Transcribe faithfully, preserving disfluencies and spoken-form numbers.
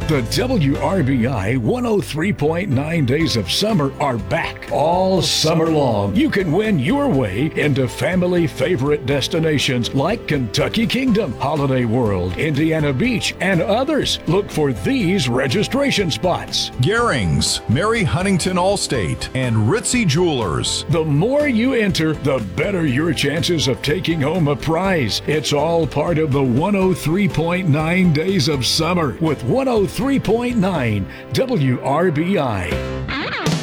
The W R B I one oh three point nine Days of Summer are back all summer long. You can win your way into family favorite destinations like Kentucky Kingdom, Holiday World, Indiana Beach, and others. Look for these registration spots. Garings, Mary Huntington Allstate, and Ritzy Jewelers. The more you enter, the better your chances of taking home a prize. It's all part of the one oh three point nine Days of Summer with one oh three point nine W R B I.